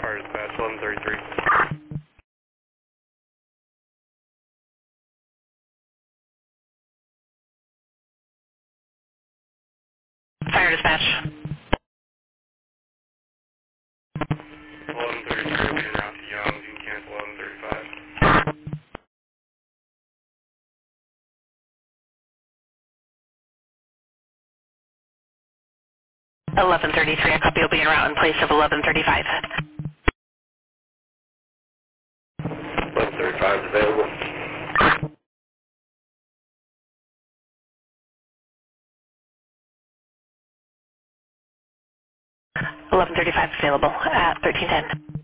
Fire dispatch 1133. Fire dispatch. 1133, being route to Young, you can cancel 1135. 1133, a copy will be en route in place of 1135. 1135 is available. 1135 available at 1310.